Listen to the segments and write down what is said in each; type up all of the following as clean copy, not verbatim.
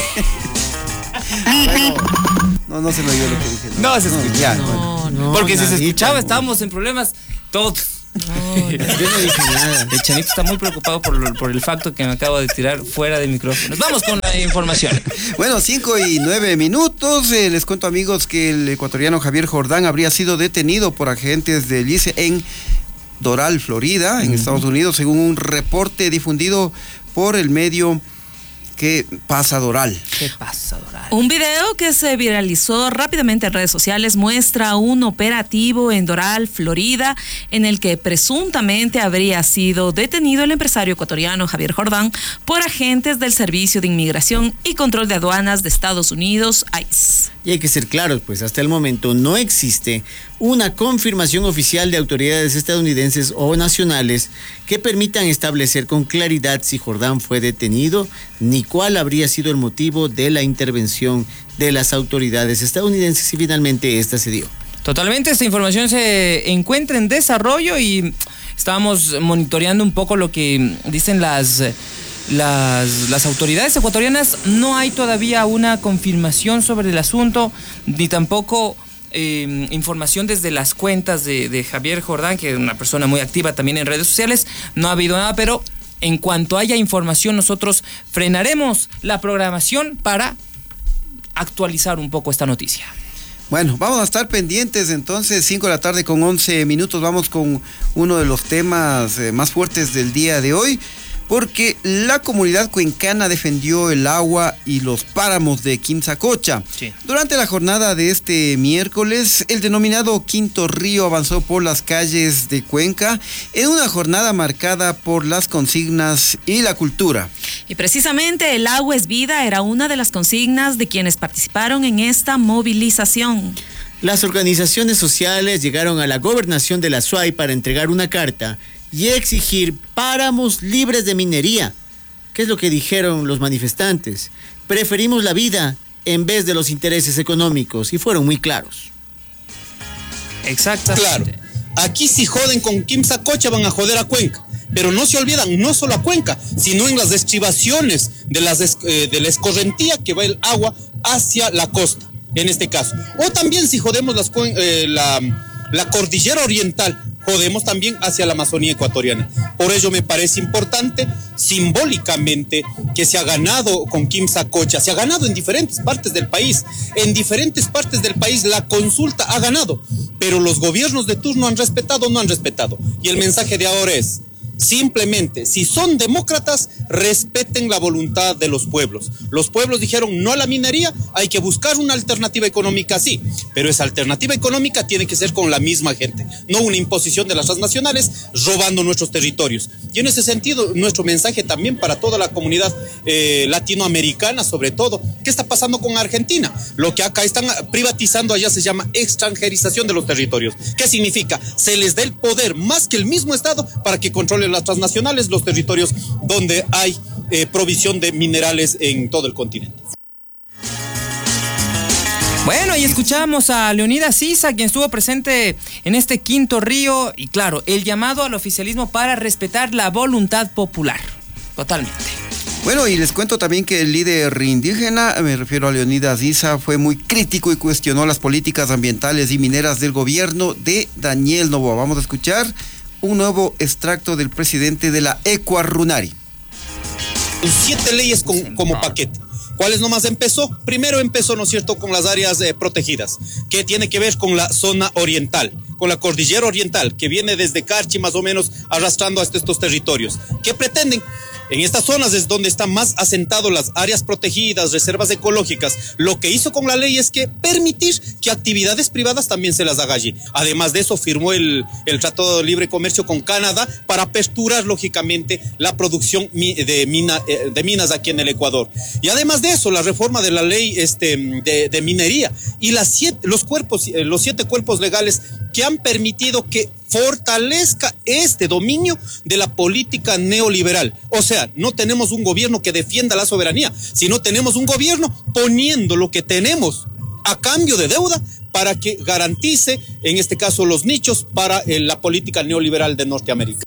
Bueno, no se me oyó lo que dije. No se escuchó. Ya, No, porque si se escuchaba, no. estábamos en problemas todos. No, yo no dije nada. El Chanito está muy preocupado por el facto que me acabo de tirar fuera de micrófonos. Vamos con la información. Bueno, 5:09. Les cuento, amigos, que el ecuatoriano Javier Jordán habría sido detenido por agentes del ICE en Doral, Florida, en Estados Unidos, según un reporte difundido por el medio ¿Qué pasa, Doral? ¿Qué pasa, Doral? Un video que se viralizó rápidamente en redes sociales muestra un operativo en Doral, Florida, en el que presuntamente habría sido detenido el empresario ecuatoriano Javier Jordán por agentes del Servicio de Inmigración y Control de Aduanas de Estados Unidos, ICE. Y hay que ser claros, pues hasta el momento no existe una confirmación oficial de autoridades estadounidenses o nacionales que permitan establecer con claridad si Jordán fue detenido ni cuál habría sido el motivo de la intervención de las autoridades estadounidenses si finalmente esta se dio. Totalmente, esta información se encuentra en desarrollo y estábamos monitoreando un poco lo que dicen las autoridades ecuatorianas. No hay todavía una confirmación sobre el asunto, ni tampoco información desde las cuentas de Javier Jordán, que es una persona muy activa también en redes sociales. No ha habido nada, pero en cuanto haya información nosotros frenaremos la programación para actualizar un poco esta noticia. Bueno, vamos a estar pendientes entonces, 5:11 p.m. Vamos con uno de los temas más fuertes del día de hoy, porque la comunidad cuencana defendió el agua y los páramos de Quimsacocha. Sí. Durante la jornada de este miércoles, el denominado Quinto Río avanzó por las calles de Cuenca en una jornada marcada por las consignas y la cultura. Y precisamente el agua es vida era una de las consignas de quienes participaron en esta movilización. Las organizaciones sociales llegaron a la gobernación de la SUAY para entregar una carta y exigir páramos libres de minería. ¿Qué es lo que dijeron los manifestantes? Preferimos la vida en vez de los intereses económicos, y fueron muy claros. Exactamente. Claro, aquí si joden con Quimsacocha van a joder a Cuenca, pero no se olvidan, no solo a Cuenca, sino en las estribaciones de la escorrentía que va el agua hacia la costa, en este caso. O también si jodemos la cordillera oriental, jodemos también hacia la Amazonía ecuatoriana. Por ello me parece importante, simbólicamente, que se ha ganado con Quimsacocha, se ha ganado en diferentes partes del país. En diferentes partes del país la consulta ha ganado, pero los gobiernos de turno han respetado o no han respetado. Y el mensaje de ahora es: simplemente, si son demócratas, respeten la voluntad de los pueblos. Los pueblos dijeron no a la minería, hay que buscar una alternativa económica, sí, pero esa alternativa económica tiene que ser con la misma gente, no una imposición de las transnacionales robando nuestros territorios. Y en ese sentido, nuestro mensaje también para toda la comunidad latinoamericana, sobre todo, ¿qué está pasando con Argentina? Lo que acá están privatizando allá se llama extranjerización de los territorios. ¿Qué significa? Se les da el poder más que el mismo Estado para que controle las transnacionales los territorios donde hay provisión de minerales en todo el continente. Bueno, y escuchamos a Leonidas Sisa, quien estuvo presente en este Quinto Río, y claro, el llamado al oficialismo para respetar la voluntad popular. Totalmente. Bueno, y les cuento también que el líder indígena, me refiero a Leonidas Sisa, fue muy crítico y cuestionó las políticas ambientales y mineras del gobierno de Daniel Noboa. Vamos a escuchar un nuevo extracto del presidente de la Ecuarunari. 7 leyes como paquete. ¿Cuáles nomás empezó? Primero empezó, ¿no es cierto?, con las áreas protegidas, que tiene que ver con la zona oriental, con la cordillera oriental, que viene desde Carchi más o menos arrastrando hasta estos territorios. ¿Qué pretenden? En estas zonas es donde están más asentadas las áreas protegidas, reservas ecológicas. Lo que hizo con la ley es que permitir que actividades privadas también se las haga allí. Además de eso, firmó el Tratado de Libre Comercio con Canadá para aperturar, lógicamente, la producción de minas aquí en el Ecuador. Y además de eso, la reforma de la ley de minería y los 7 cuerpos legales que han permitido que fortalezca este dominio de la política neoliberal. O sea, no tenemos un gobierno que defienda la soberanía, sino tenemos un gobierno poniendo lo que tenemos a cambio de deuda para que garantice, en este caso, los nichos para la política neoliberal de Norteamérica.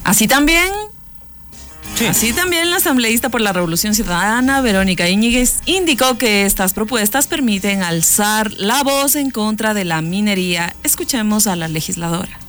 Así también la asambleísta por la Revolución Ciudadana, Verónica Íñiguez, indicó que estas propuestas permiten alzar la voz en contra de la minería. Escuchemos a la legisladora.